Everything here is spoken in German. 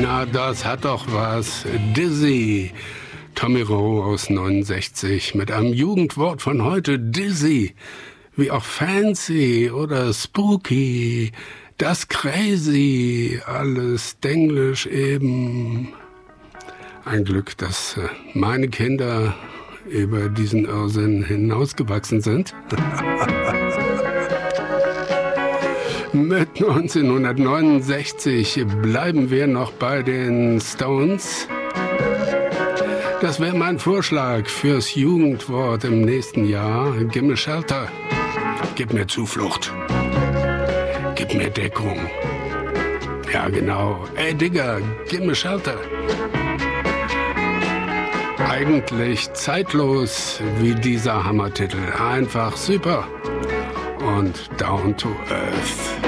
Na, das hat doch was. Dizzy. Tommy Rowe aus 69 mit einem Jugendwort von heute, Dizzy. Wie auch fancy oder spooky. Das crazy. Alles Denglisch eben. Ein Glück, dass meine Kinder über diesen Irrsinn hinausgewachsen sind. Mit 1969 bleiben wir noch bei den Stones. Das wäre mein Vorschlag fürs Jugendwort im nächsten Jahr. Gimme Shelter. Gib mir Zuflucht. Gib mir Deckung. Ja, genau. Ey, Digga, gimme Shelter. Eigentlich zeitlos wie dieser Hammertitel. Einfach super. Und down to earth.